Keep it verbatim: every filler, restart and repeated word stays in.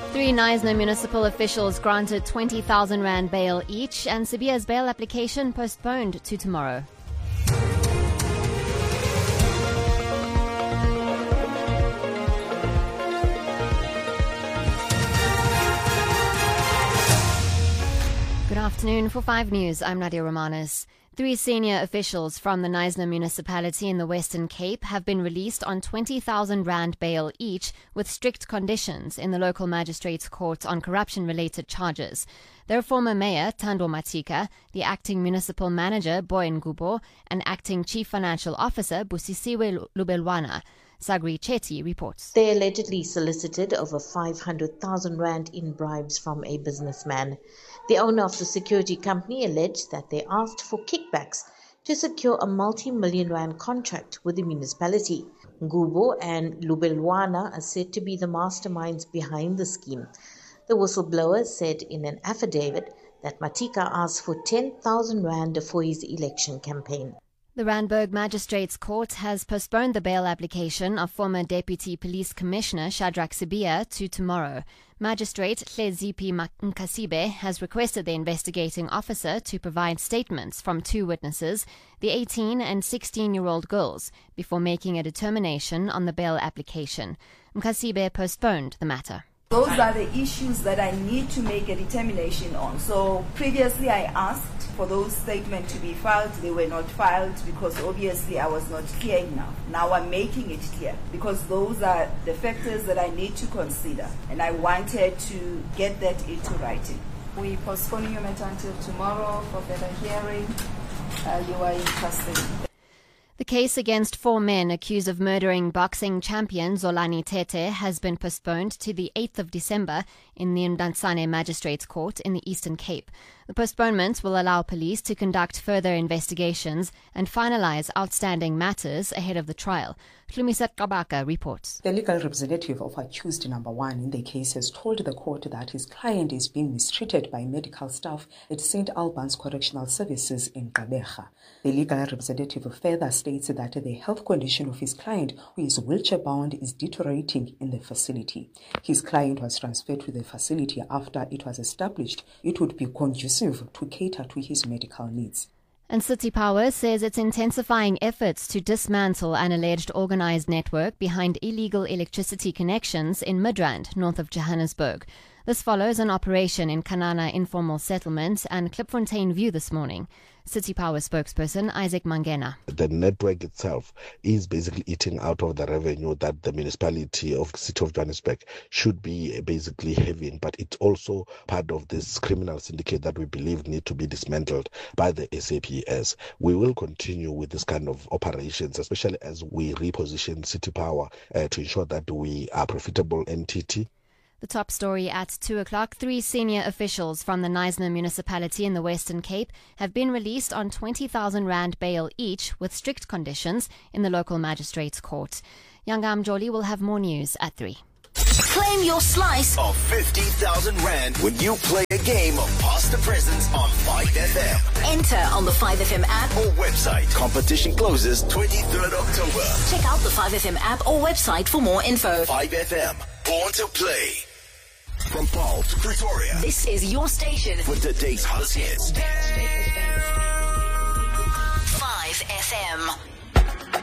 Three Knysna municipal officials granted twenty thousand rand bail each, and Sibiya's bail application postponed to tomorrow. Good afternoon. For five News, I'm Nadia Romanis. Three senior officials from the Knysna municipality in the Western Cape have been released on twenty thousand rand bail each with strict conditions in the local magistrates' court on corruption-related charges. Their former mayor, Thando Matika, the acting municipal manager, Boy Ngubo, and acting chief financial officer, Busisiwe Lubelwana. Sagri Chetty reports. They allegedly solicited over five hundred thousand rand in bribes from a businessman. The owner of the security company alleged that they asked for kickbacks to secure a multi-million rand contract with the municipality. Ngubo and Lubelwana are said to be the masterminds behind the scheme. The whistleblower said in an affidavit that Matika asked for ten thousand rand for his election campaign. The Randburg Magistrates Court has postponed the bail application of former Deputy Police Commissioner Shadrack Sibiya to tomorrow. Magistrate Hlezipi Nkasibe has requested the investigating officer to provide statements from two witnesses, the eighteen and sixteen-year-old girls, before making a determination on the bail application. Nkasibe postponed the matter. Those are the issues that I need to make a determination on. So previously I asked for those statements to be filed. They were not filed because obviously I was not clear enough. Now I'm making it clear because those are the factors that I need to consider. And I wanted to get that into writing. We postpone your matter until tomorrow for further hearing. Uh, you are in custody. The case against four men accused of murdering boxing champion Zolani Tete has been postponed to the eighth of December in the Mdantsane Magistrates Court in the Eastern Cape. The postponement will allow police to conduct further investigations and finalize outstanding matters ahead of the trial. Hlumisat Kabaka reports. The legal representative of accused number one in the case has told the court that his client is being mistreated by medical staff at Saint Albans Correctional Services in Gqeberha. The legal representative further states that the health condition of his client, who is wheelchair-bound, is deteriorating in the facility. His client was transferred to the facility after it was established it would be conducive to cater to his medical needs. And City Power says it's intensifying efforts to dismantle an alleged organized network behind illegal electricity connections in Midrand, north of Johannesburg. This follows an operation in Kanana Informal Settlement and Klipfontein View this morning. City Power spokesperson Isaac Mangena. The network itself is basically eating out of the revenue that the municipality of the City of Johannesburg should be basically having, but it's also part of this criminal syndicate that we believe need to be dismantled by the S A P S. We will continue with this kind of operations, especially as we reposition City Power uh, to ensure that we are a profitable entity. The top story at two o'clock. Three senior officials from the Knysna municipality in the Western Cape have been released on twenty thousand rand bail each with strict conditions in the local magistrates court. Yangam Joli will have more news at three. Claim your slice of fifty thousand rand when you play a game of Past the Presents on five F M. Enter on the five F M app or website. Competition closes twenty-third October. Check out the five F M app or website for more info. five F M, born to play. From Paul to Pretoria, this is your station with today's hottest hits. five F M.